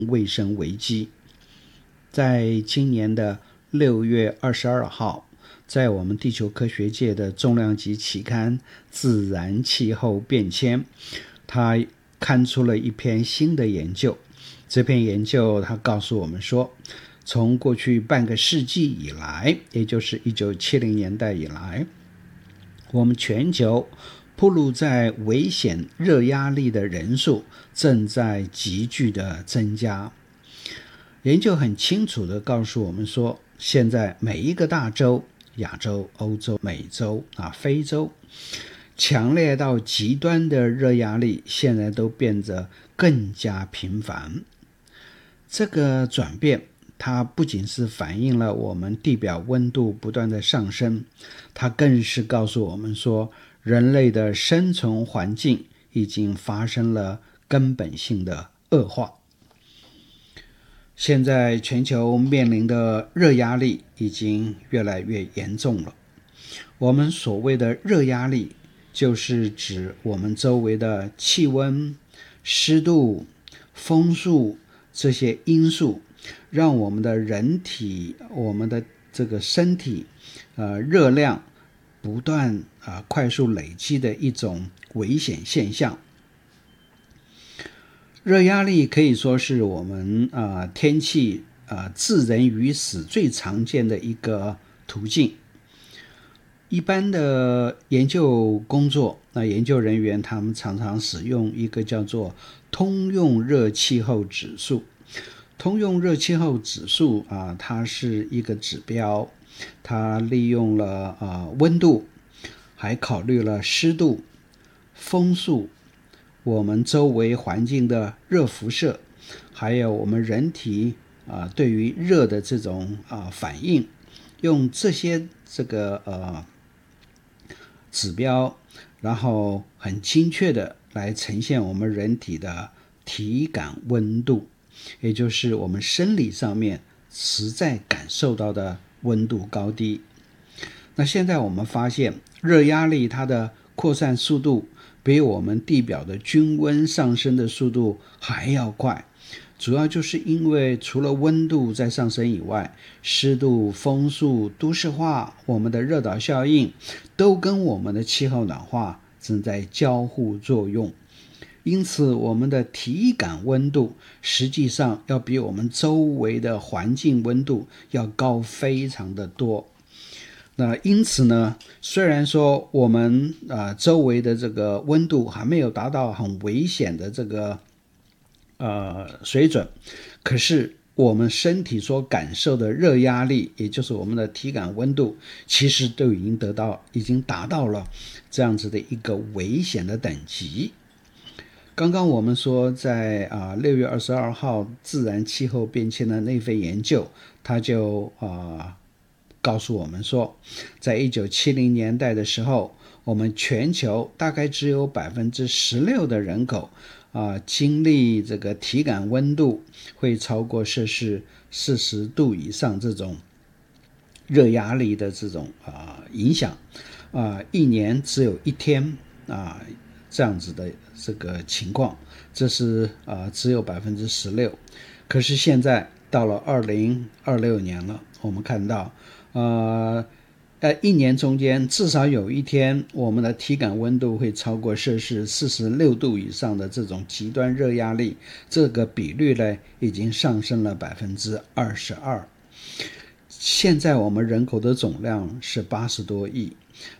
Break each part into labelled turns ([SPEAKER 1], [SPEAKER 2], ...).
[SPEAKER 1] 卫生危机。在今年的6月22号，在我们地球科学界的重量级期刊《自然气候变迁》，它刊出了一篇新的研究。这篇研究它告诉我们说，从过去半个世纪以来，也就是1970年代以来，我们全球暴露在危险热压力的人数正在急剧的增加。研究很清楚地告诉我们说，现在每一个大洲，亚洲、欧洲、美洲、非洲，强烈到极端的热压力现在都变得更加频繁。这个转变它不仅是反映了我们地表温度不断的上升，它更是告诉我们说，人类的生存环境已经发生了根本性的恶化。现在全球面临的热压力已经越来越严重了。我们所谓的热压力，就是指我们周围的气温、湿度、风速这些因素，让我们的人体、我们的这个身体热量不断快速累积的一种危险现象。热压力可以说是我们天气置人于死最常见的一个途径。一般的研究工作，研究人员他们常常使用一个叫做通用热气候指数。通用热气候指数它是一个指标，它利用了温度，还考虑了湿度、风速，我们周围环境的热辐射，还有我们人体对于热的这种反应，用这些指标，然后很精确的来呈现我们人体的体感温度，也就是我们生理上面实在感受到的温度高低。那现在我们发现，热压力它的扩散速度比我们地表的均温上升的速度还要快，主要就是因为除了温度在上升以外，湿度、风速、都市化、我们的热岛效应都跟我们的气候暖化正在交互作用。因此我们的体感温度实际上要比我们周围的环境温度要高非常的多。那因此呢，虽然说我们周围的这个温度还没有达到很危险的这个水准，可是我们身体所感受的热压力，也就是我们的体感温度，其实都已经达到了这样子的一个危险的等级。刚刚我们说在6月22号自然气候变迁的那份研究，它就告诉我们说，在1970年代的时候，我们全球大概只有 16% 的人口经历这个体感温度会超过摄氏40度以上这种热压力的这种影响，一年只有一天这样子的这个情况，这是只有 16%。 可是现在到了2026年了，我们看到一年中间至少有一天我们的体感温度会超过摄氏46度以上的这种极端热压力，这个比率呢已经上升了 22%。 现在我们人口的总量是80多亿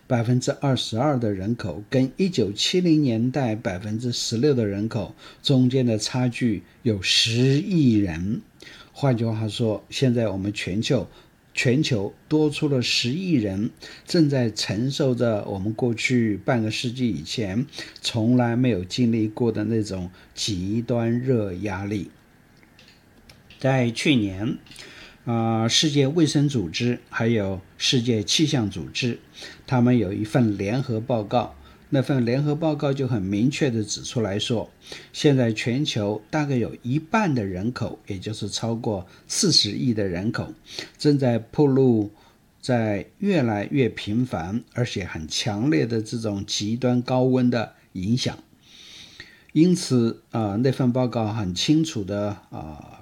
[SPEAKER 1] ，22% 的人口跟1970年代 16% 的人口中间的差距有10亿人。换句话说，现在我们全球多出了10亿人，正在承受着我们过去半个世纪以前从来没有经历过的那种极端热压力。在去年世界卫生组织还有世界气象组织，他们有一份联合报告，那份联合报告就很明确地指出来说，现在全球大概有一半的人口，也就是超过40亿的人口，正在暴露在越来越频繁而且很强烈的这种极端高温的影响。 因此那份报告很清楚的